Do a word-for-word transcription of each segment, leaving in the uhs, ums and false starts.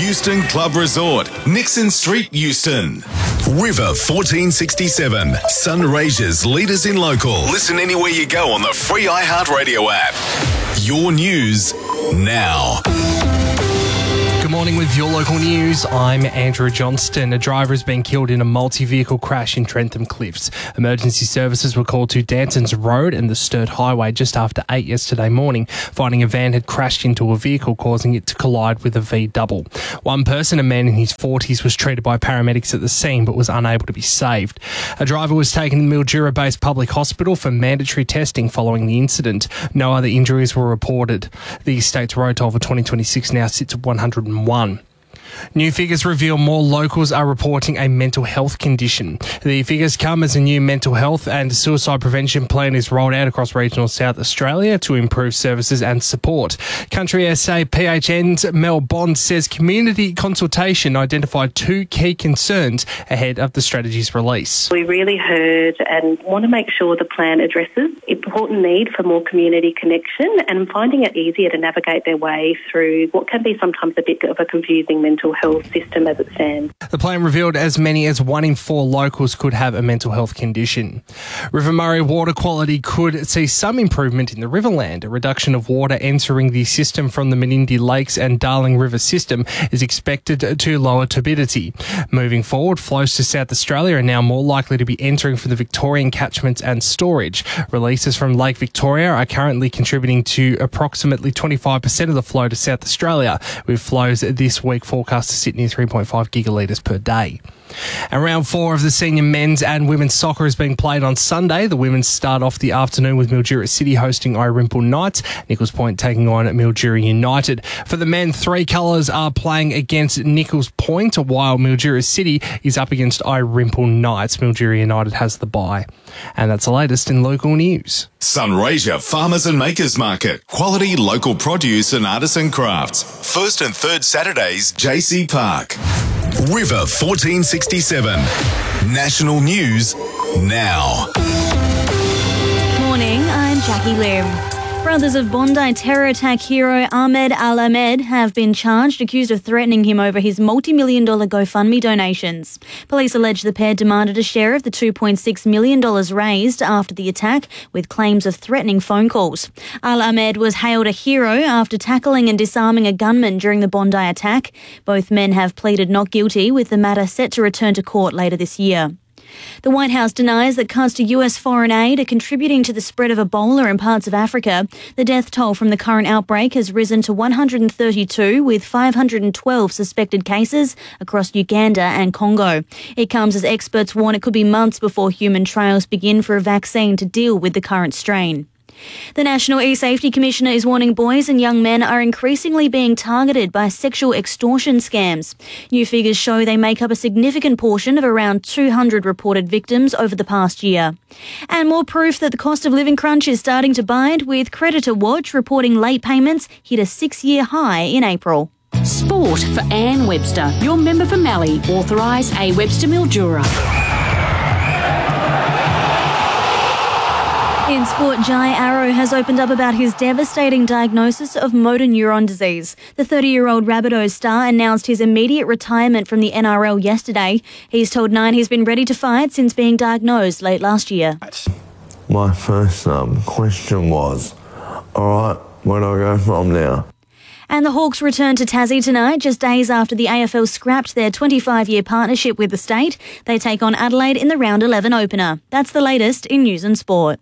Euston Club Resort, Nixon Street, Euston. River fourteen sixty-seven, Sunraysia's leaders in local. Listen anywhere you go on the free iHeartRadio app. Your news now. Good morning with your local news. I'm Andrew Johnston. A driver has been killed in a multi-vehicle crash in Trentham Cliffs. Emergency services were called to Danson's Road and the Sturt Highway just after eight yesterday morning, finding a van had crashed into a vehicle, causing it to collide with a V-double. One person, a man in his forties, was treated by paramedics at the scene but was unable to be saved. A driver was taken to Mildura-based public hospital for mandatory testing following the incident. No other injuries were reported. The state's road toll for twenty twenty-six now sits at one hundred and one. New figures reveal more locals are reporting a mental health condition. The figures come as a new mental health and suicide prevention plan is rolled out across regional South Australia to improve services and support. Country S A P H N's Mel Bond says community consultation identified two key concerns ahead of the strategy's release. We really heard and want to make sure the plan addresses important need for more community connection and finding it easier to navigate their way through what can be sometimes a bit of a confusing mental health system as it stands. The plan revealed as many as one in four locals could have a mental health condition. River Murray water quality could see some improvement in the Riverland. A reduction of water entering the system from the Menindee Lakes and Darling River system is expected to lower turbidity. Moving forward, flows to South Australia are now more likely to be entering from the Victorian catchments and storage. Releases from Lake Victoria are currently contributing to approximately twenty-five percent of the flow to South Australia, with flows this week forecast to sit near three point five gigalitres per day. And round four of the senior men's and women's soccer has been played on Sunday. The women's start off the afternoon with Mildura City hosting Irimple Knights, Nichols Point taking on Mildura United. For the men, three colours are playing against Nichols Point, while Mildura City is up against Irimple Knights. Mildura United has the bye. And that's the latest in local news. Sunraysia Farmers and Makers Market. Quality local produce and artisan crafts. First and third Saturdays, J C Park. River fourteen sixty-seven. National News now. Morning, I'm Jackie Lim. Brothers of Bondi terror attack hero Ahmed Al-Ahmed have been charged, accused of threatening him over his multi-million dollar GoFundMe donations. Police allege the pair demanded a share of the two point six million dollars raised after the attack, with claims of threatening phone calls. Al-Ahmed was hailed a hero after tackling and disarming a gunman during the Bondi attack. Both men have pleaded not guilty, with the matter set to return to court later this year. The White House denies that cuts to U S foreign aid are contributing to the spread of Ebola in parts of Africa. The death toll from the current outbreak has risen to one hundred thirty-two, with five hundred twelve suspected cases across Uganda and Congo. It comes as experts warn it could be months before human trials begin for a vaccine to deal with the current strain. The National E-Safety Commissioner is warning boys and young men are increasingly being targeted by sexual extortion scams. New figures show they make up a significant portion of around two hundred reported victims over the past year. And more proof that the cost of living crunch is starting to bite, with Creditor Watch reporting late payments hit a six-year high in April. Sport for Anne Webster, your member for Mallee, authorise A Webster Mildura. In sport, Jai Arrow has opened up about his devastating diagnosis of motor neuron disease. The thirty-year-old Rabbitohs star announced his immediate retirement from the N R L yesterday. He's told Nine he's been ready to fight since being diagnosed late last year. My first um, question was, all right, where do I go from now? And the Hawks return to Tassie tonight, just days after the A F L scrapped their twenty-five-year partnership with the state. They take on Adelaide in the round eleven opener. That's the latest in news and sport.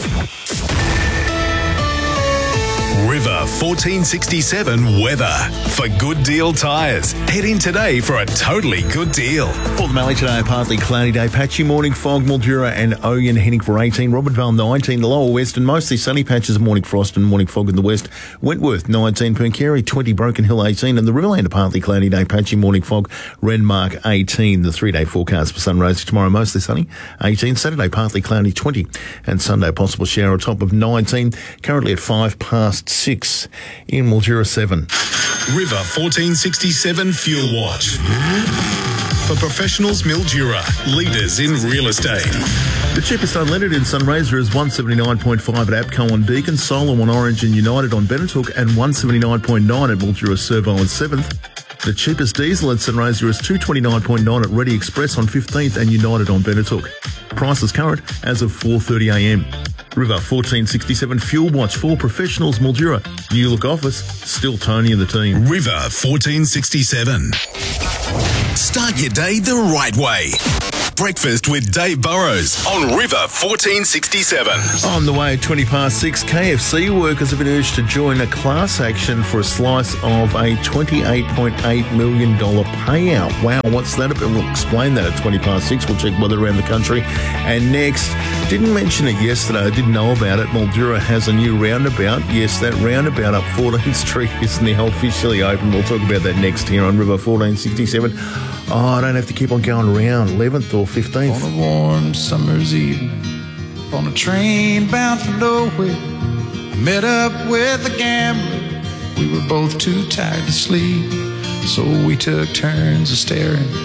River fourteen sixty-seven weather. For Good Deal Tyres, head in today for a totally good deal. For the Mallee today, a partly cloudy day. Patchy morning fog, Mildura and Oyen heading for eighteen. Robertvale nineteen, the lower west, and mostly sunny patches of morning frost and morning fog in the west. Wentworth nineteen, Pernkeri twenty, Broken Hill eighteen, and the Riverland a partly cloudy day. Patchy morning fog, Renmark eighteen. The three-day forecast for Sunraysia tomorrow, mostly sunny, eighteen. Saturday, partly cloudy, twenty. And Sunday, possible shower, a top of nineteen. Currently at five past six in Mildura seven. River fourteen sixty-seven Fuel Watch. For professionals, Mildura, leaders in real estate. The cheapest unleaded in Sunraysia is one seventy-nine point five at APCO on Beacon, Solar on Orange and United on Benetooke, and one seventy-nine point nine at Mildura Servo on seventh. The cheapest diesel at St Razor is two dollars twenty-nine point nine at Ready Express on fifteenth and United on Benetook. Prices current as of four thirty a m. River fourteen sixty-seven Fuel Watch for professionals, Mildura. New look office, still Tony and the team. River fourteen sixty-seven. Start your day the right way. Breakfast with Dave Burrows on River fourteen sixty-seven. On the way at twenty past six, K F C workers have been urged to join a class action for a slice of a twenty-eight point eight million dollars payout. Wow, what's that about? We'll explain that at twenty past six. We'll check weather around the country. And next, didn't mention it yesterday, I didn't know about it. Mildura has a new roundabout. Yes, that roundabout up fourteenth Street is now officially open. We'll talk about that next here on River fourteen sixty-seven. Oh, I don't have to keep on going around. eleventh or fifteenth. On a warm summer's evening, on a train bound for nowhere, I met up with a gambler. We were both too tired to sleep, so we took turns of staring